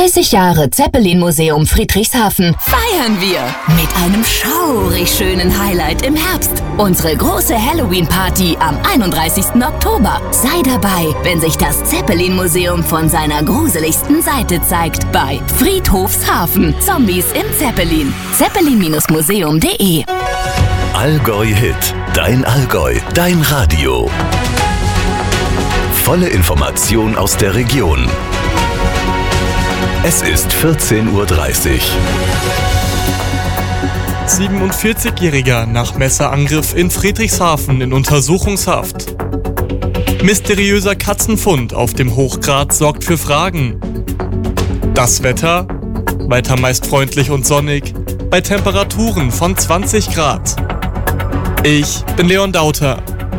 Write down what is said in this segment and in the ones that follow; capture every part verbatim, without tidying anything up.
dreißig Jahre Zeppelin-Museum Friedrichshafen feiern wir mit einem schaurig schönen Highlight im Herbst. Unsere große Halloween-Party am einunddreißigsten Oktober. Sei dabei, wenn sich das Zeppelin-Museum von seiner gruseligsten Seite zeigt bei Friedhofshafen. Zombies im Zeppelin. zeppelin Museum punkt de Allgäu Hit. Dein Allgäu. Dein Radio. Volle Information aus der Region. Es ist vierzehn Uhr dreißig. siebenundvierzigjähriger nach Messerangriff in Friedrichshafen in Untersuchungshaft. Mysteriöser Katzenfund auf dem Hochgrat sorgt für Fragen. Das Wetter? Weiter meist freundlich und sonnig, bei Temperaturen von zwanzig Grad. Ich bin Leon Dauter.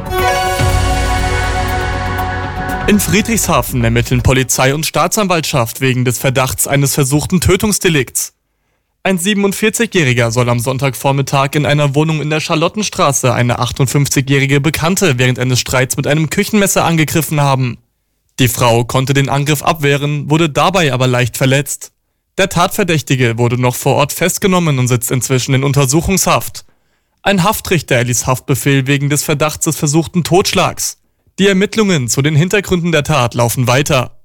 In Friedrichshafen ermitteln Polizei und Staatsanwaltschaft wegen des Verdachts eines versuchten Tötungsdelikts. Ein siebenundvierzigjähriger soll am Sonntagvormittag in einer Wohnung in der Charlottenstraße eine achtundfünfzigjährige Bekannte während eines Streits mit einem Küchenmesser angegriffen haben. Die Frau konnte den Angriff abwehren, wurde dabei aber leicht verletzt. Der Tatverdächtige wurde noch vor Ort festgenommen und sitzt inzwischen in Untersuchungshaft. Ein Haftrichter erließ Haftbefehl wegen des Verdachts des versuchten Totschlags. Die Ermittlungen zu den Hintergründen der Tat laufen weiter.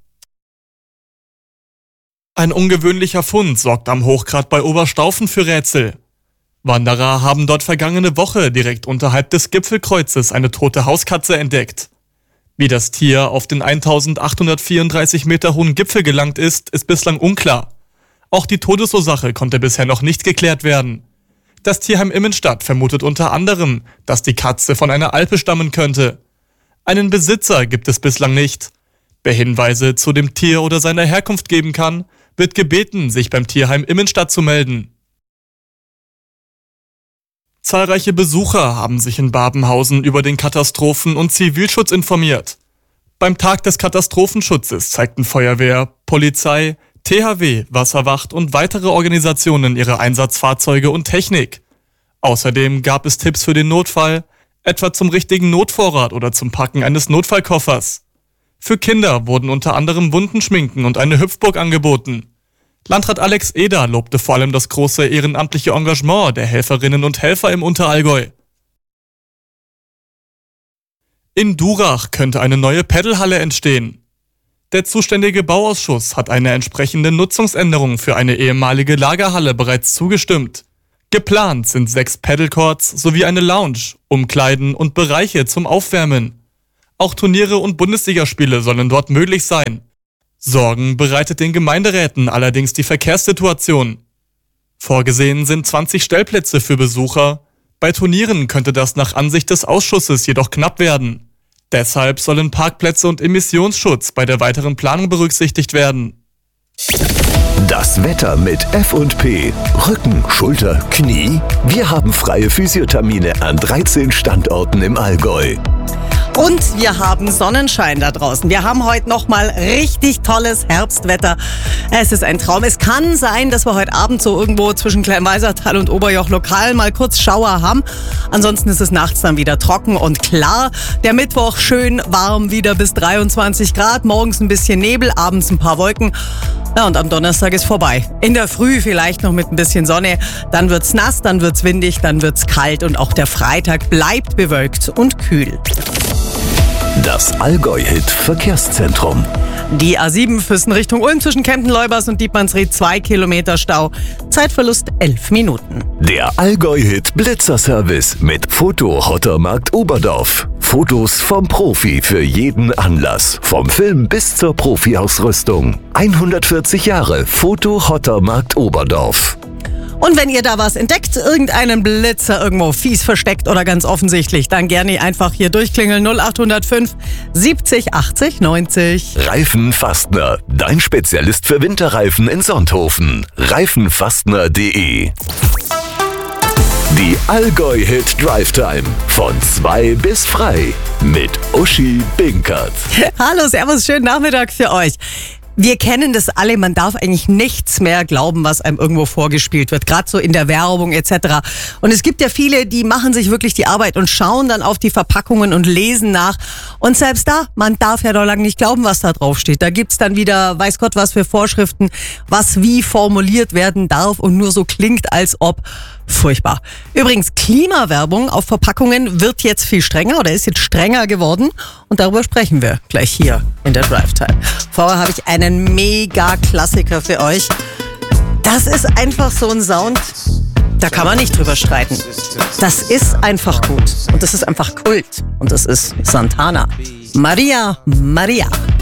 Ein ungewöhnlicher Fund sorgt am Hochgrat bei Oberstaufen für Rätsel. Wanderer haben dort vergangene Woche direkt unterhalb des Gipfelkreuzes eine tote Hauskatze entdeckt. Wie das Tier auf den eintausendachthundertvierunddreißig Meter hohen Gipfel gelangt ist, ist bislang unklar. Auch die Todesursache konnte bisher noch nicht geklärt werden. Das Tierheim Immenstadt vermutet unter anderem, dass die Katze von einer Alpe stammen könnte. Einen Besitzer gibt es bislang nicht. Wer Hinweise zu dem Tier oder seiner Herkunft geben kann, wird gebeten, sich beim Tierheim Immenstadt zu melden. Zahlreiche Besucher haben sich in Babenhausen über den Katastrophen- und Zivilschutz informiert. Beim Tag des Katastrophenschutzes zeigten Feuerwehr, Polizei, T H W, Wasserwacht und weitere Organisationen ihre Einsatzfahrzeuge und Technik. Außerdem gab es Tipps für den Notfall, etwa zum richtigen Notvorrat oder zum Packen eines Notfallkoffers. Für Kinder wurden unter anderem Wundenschminken und eine Hüpfburg angeboten. Landrat Alex Eder lobte vor allem das große ehrenamtliche Engagement der Helferinnen und Helfer im Unterallgäu. In Durach könnte eine neue Paddelhalle entstehen. Der zuständige Bauausschuss hat eine entsprechende Nutzungsänderung für eine ehemalige Lagerhalle bereits zugestimmt. Geplant sind sechs Paddlecourts sowie eine Lounge, Umkleiden und Bereiche zum Aufwärmen. Auch Turniere und Bundesligaspiele sollen dort möglich sein. Sorgen bereitet den Gemeinderäten allerdings die Verkehrssituation. Vorgesehen sind zwanzig Stellplätze für Besucher. Bei Turnieren könnte das nach Ansicht des Ausschusses jedoch knapp werden. Deshalb sollen Parkplätze und Emissionsschutz bei der weiteren Planung berücksichtigt werden. Das Wetter mit F und P. Rücken, Schulter, Knie. Wir haben freie Physiothermine an dreizehn Standorten im Allgäu. Und wir haben Sonnenschein da draußen. Wir haben heute nochmal richtig tolles Herbstwetter. Es ist ein Traum. Es kann sein, dass wir heute Abend so irgendwo zwischen Kleinweisertal und Oberjoch lokal mal kurz Schauer haben. Ansonsten ist es nachts dann wieder trocken und klar. Der Mittwoch schön warm, wieder bis dreiundzwanzig Grad. Morgens ein bisschen Nebel, abends ein paar Wolken. Ja, und am Donnerstag ist vorbei. In der Früh vielleicht noch mit ein bisschen Sonne. Dann wird's nass, dann wird's windig, dann wird's kalt. Und auch der Freitag bleibt bewölkt und kühl. Das Allgäu-Hit Verkehrszentrum. Die A sieben Füssen Richtung Ulm zwischen Kempten-Leubers und Dietmannsried zwei Kilometer Stau. Zeitverlust elf Minuten. Der Allgäu-Hit Blitzerservice mit Foto Hottermarkt Oberdorf. Fotos vom Profi für jeden Anlass. Vom Film bis zur Profi-Ausrüstung. hundertvierzig Jahre Foto Hottermarkt Oberdorf. Und wenn ihr da was entdeckt, irgendeinen Blitzer irgendwo fies versteckt oder ganz offensichtlich, dann gerne einfach hier durchklingeln null acht null fünf siebzig achtzig neunzig. Reifenfastner, dein Spezialist für Winterreifen in Sonthofen. reifenfastner punkt de. Die Allgäu-Hit Drive Time von zwei bis frei mit Uschi Binkert. Hallo, servus, schönen Nachmittag für euch. Wir kennen das alle, man darf eigentlich nichts mehr glauben, was einem irgendwo vorgespielt wird, gerade so in der Werbung et cetera. Und es gibt ja viele, die machen sich wirklich die Arbeit und schauen dann auf die Verpackungen und lesen nach. Und selbst da, man darf ja doch lange nicht glauben, was da drauf steht. Da gibt's dann wieder, weiß Gott was für Vorschriften, was wie formuliert werden darf und nur so klingt, als ob. Furchtbar. Übrigens, Klimawerbung auf Verpackungen wird jetzt viel strenger oder ist jetzt strenger geworden. Und darüber sprechen wir gleich hier in der Drive Time. Vorher habe ich einen Mega-Klassiker für euch. Das ist einfach so ein Sound, da kann man nicht drüber streiten. Das ist einfach gut. Und das ist einfach Kult. Und das ist Santana. Maria, Maria.